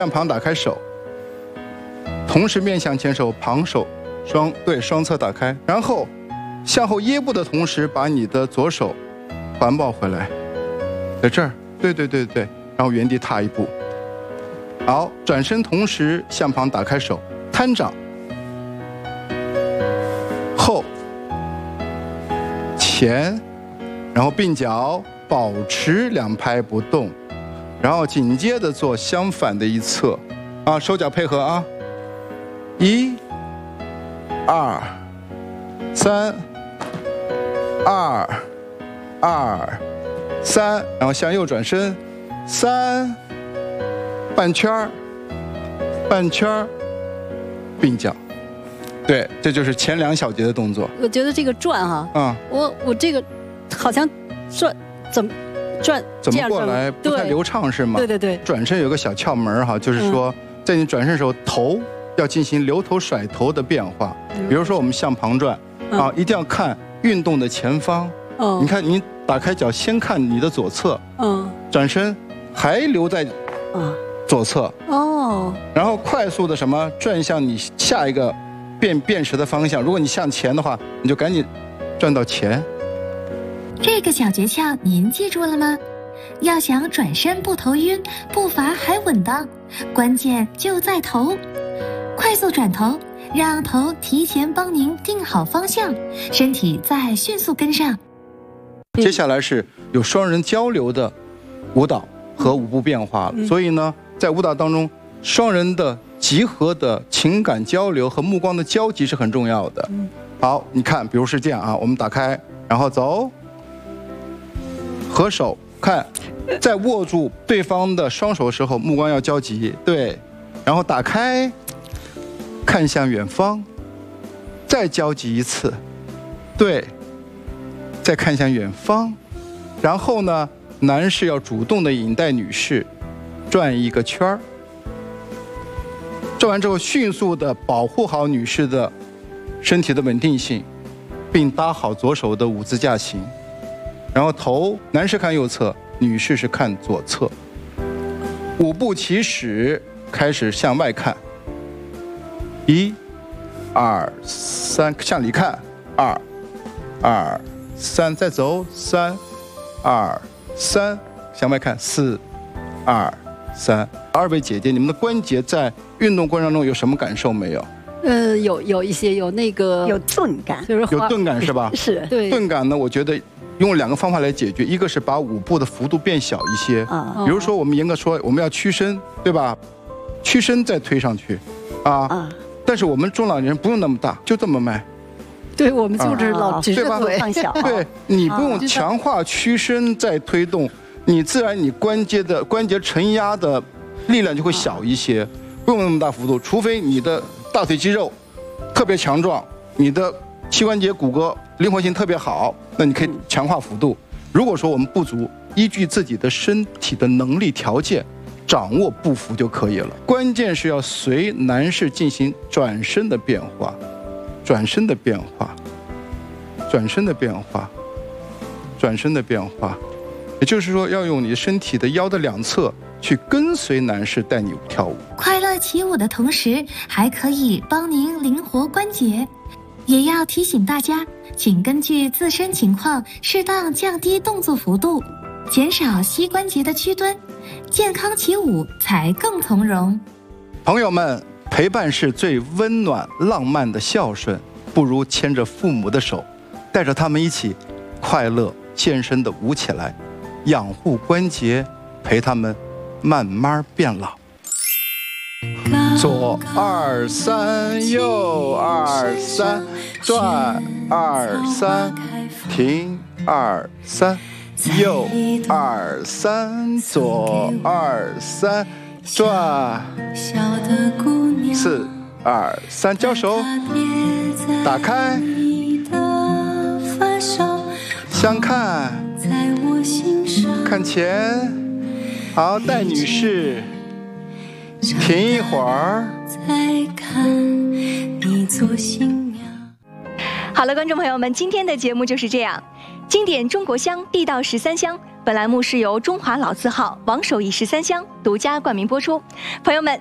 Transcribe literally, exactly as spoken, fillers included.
向旁打开手，同时面向前手，旁手双对双侧打开，然后向后掖步的同时，把你的左手环抱回来，在这儿，对对对对，然后原地踏一步。好，转身同时向旁打开手，摊掌，后前，然后并脚，保持两拍不动，然后紧接着做相反的一侧，啊，手脚配合啊，一、二、三、二、二、三，然后向右转身，三。半圈儿，半圈儿，并脚，对，这就是前两小节的动作。 我觉得这个转哈，啊、嗯，我我这个好像转怎么转， 怎么过来不太流畅是吗？ 对对对。 转身有个小窍门哈，就是说，在你转身的时候，头要进行留头甩头的变化。嗯、比如说我们向旁转、嗯、啊，一定要看运动的前方。哦。你看，你打开脚，先看你的左侧。嗯。转身还留在。啊。左侧哦，然后快速的什么转向你下一个辨辨识的方向。如果你向前的话，你就赶紧转到前。 这个小诀窍您记住了吗？要想转身不头晕，步伐还稳当，关键就在头。快速转头，让头提前帮您定好方向，身体再迅速跟上。 接下来是有双人交流的舞蹈和舞步变化了，嗯、所以呢。在舞蹈当中，双人的集合的情感交流和目光的交集是很重要的。好，你看，比如是这样啊，我们打开，然后走，合手，看，在握住对方的双手的时候，目光要交集，对，然后打开，看向远方，再交集一次，对，再看向远方，然后呢，男士要主动的引带女士。转一个圈儿，转完之后，迅速的保护好女士的身体的稳定性，并搭好左手的五字架形。然后头，男士看右侧，女士是看左侧。五步起始，开始向外看。一、二、三，向里看。二、二、三，再走。三、二、三，向外看。四、二。三，二位姐姐，你们的关节在运动过程当中有什么感受没有？ 呃，有有一些有那个有钝感， 就是有钝感是吧？ 是， 对。 钝感呢，我觉得用两个方法来解决，一个是把舞步的幅度变小一些，啊，比如说我们严格说我们要屈身，对吧？屈身再推上去，啊，啊但是我们中老年人不用那么大，就这么迈。 对，我们就是老直着腿放小。 对，你不用强化屈身再推动。你自然你关节的关节承压的力量就会小一些，不用那么大幅度，除非你的大腿肌肉特别强壮，你的膝关节骨骼灵活性特别好，那你可以强化幅度。如果说我们不足，依据自己的身体的能力条件，掌握步幅就可以了。关键是要随男士进行转身的变化，转身的变化，转身的变化，转身的变化。也就是说，要用你身体的腰的两侧去跟随男士带你跳舞。 快乐起舞的同时，还可以帮您灵活关节。也要提醒大家，请根据自身情况适当降低动作幅度，减少膝关节的屈蹲，健康起舞才更从容。 朋友们，陪伴是最温暖浪漫的孝顺，不如牵着父母的手，带着他们一起快乐健身的舞起来。养护关节，陪他们慢慢变老。左二三，右二三，转二三，停二三，右二三，左二三，转四二三，交手，打开，相看。看前，好，带女士停一会儿。 好了，观众朋友们，今天的节目就是这样。经典中国香，地道十三香， 本栏目是由中华老字号王守义十三香独家冠名播出，朋友们。